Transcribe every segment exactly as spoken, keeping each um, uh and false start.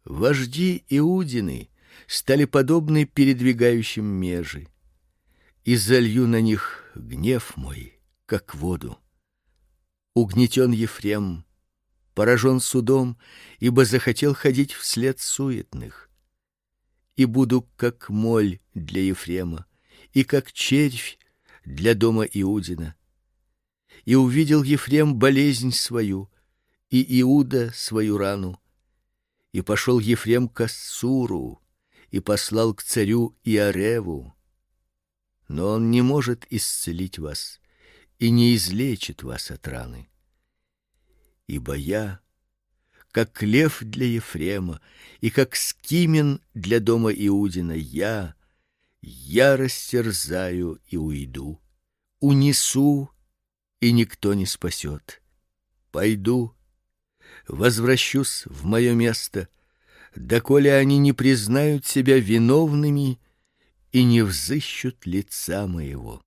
Вожди Иудины стали подобны передвигающим межи, и залью на них гнев мой, как воду. Угнетен Ефрем, поражен судом, ибо захотел ходить вслед суетных. И буду как моль для Ефрема, и как червь для дома Иудина. И увидел Ефрем болезнь свою, и Иуда свою рану. И пошел Ефрем к Ассуру, и послал к царю Иареву. Но он не может исцелить вас и не излечит вас от раны. Ибо я, как лев для Ефрема, и как скимен для дома Иудина, я, я растерзаю и уйду, унесу, и никто не спасет. Пойду, возвращусь в мое место, доколе они не признают себя виновными и не взыщут лица моего.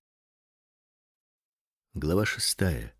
Глава шестая.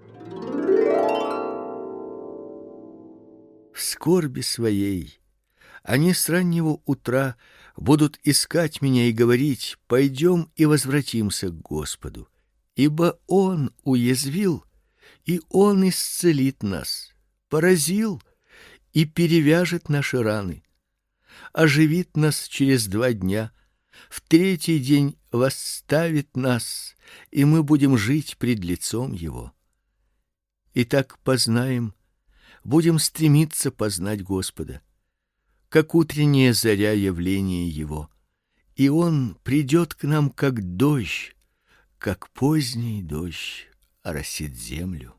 В скорби своей они с раннего утра будут искать меня и говорить: пойдем и возвратимся к Господу, ибо Он уязвил, и Он исцелит нас, поразил и перевяжет наши раны, оживит нас через два дня, в третий день восставит нас, и мы будем жить пред лицом Его. Итак, познаем, будем стремиться познать Господа, как утренняя заря явление Его, и Он придет к нам, как дождь, как поздний дождь оросит землю.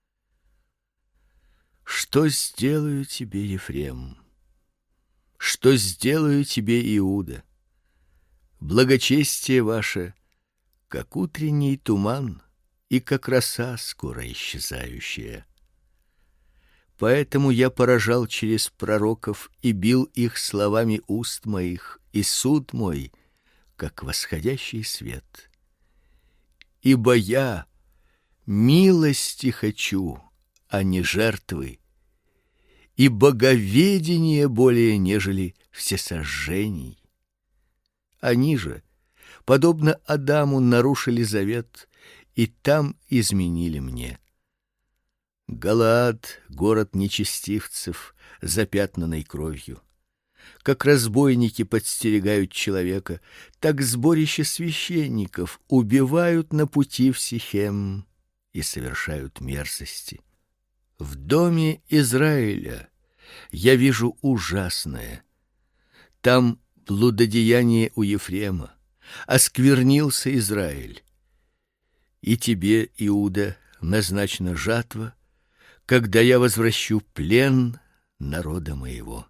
Что сделаю тебе, Ефрем? Что сделаю тебе, Иуда? Благочестие ваше, как утренний туман и как роса скоро исчезающая. Поэтому я поражал через пророков и бил их словами уст моих, и суд мой, как восходящий свет. Ибо я милости хочу, а не жертвы, и боговедение более, нежели всесожжений. Они же, подобно Адаму, нарушили завет, и там изменили мне. Галаад — город нечестивцев, запятнанный кровью. Как разбойники подстерегают человека, так сборище священников убивают на пути в Сихем и совершают мерзости. В доме Израиля я вижу ужасное. Там блудодеяние у Ефрема, осквернился Израиль. И тебе, Иуда, назначена жатва, когда я возвращу плен народа моего.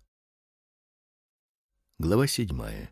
Глава седьмая.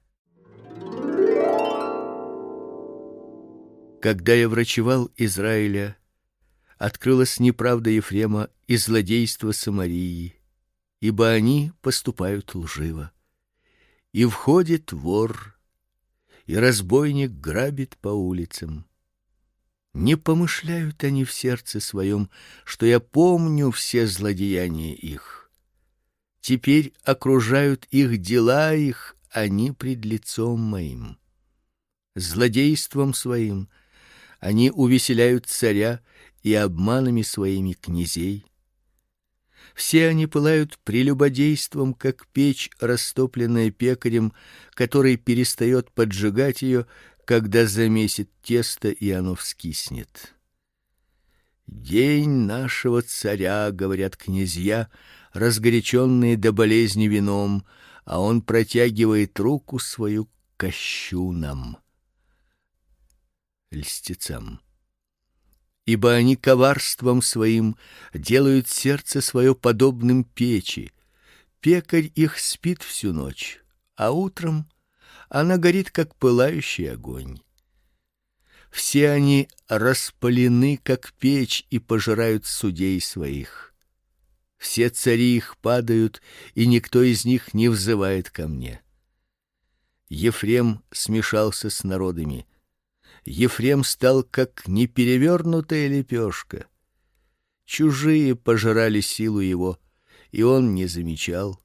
Когда я врачевал Израиля, открылась неправда Ефрема и злодейство Самарии, ибо они поступают лживо. И входит вор, и разбойник грабит по улицам. Не помышляют они в сердце своем, что я помню все злодеяния их. Теперь окружают их дела их, они пред лицом моим. Злодейством своим они увеселяют царя и обманами своими князей. Все они пылают прелюбодейством, как печь, растопленная пекарем, который перестает поджигать ее, когда замесит тесто, и оно вскиснет. День нашего царя, говорят князья, разгоряченные до болезни вином, а он протягивает руку свою к кощунам, льстецам. Ибо они коварством своим делают сердце свое подобным печи. Пекарь их спит всю ночь, а утром она горит, как пылающий огонь. Все они распалены, как печь, и пожирают судей своих. Все цари их падают, и никто из них не взывает ко мне. Ефрем смешался с народами. Ефрем стал как неперевернутая лепешка. Чужие пожирали силу его, и он не замечал.